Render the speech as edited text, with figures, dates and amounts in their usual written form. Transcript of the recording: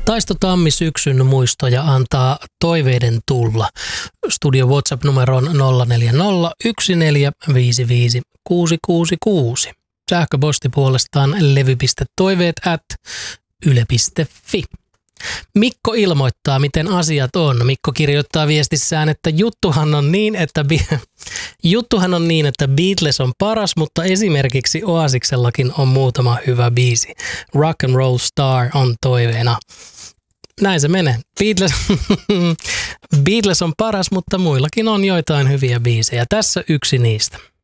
Taisto Tammi syksyn muistoja antaa toiveiden tulla. Studio WhatsApp-numero on 0401455666. Sähköposti puolestaan levy.toiveet@yle.fi. Mikko ilmoittaa, miten asiat on. Mikko kirjoittaa viestissään, että juttuhan on niin, että Beatles on paras, mutta esimerkiksi Oasiksellakin on muutama hyvä biisi. Rock and Roll Star on toiveena. Näin se menee. Beatles on paras, mutta muillakin on joitain hyviä biisejä. Tässä yksi niistä.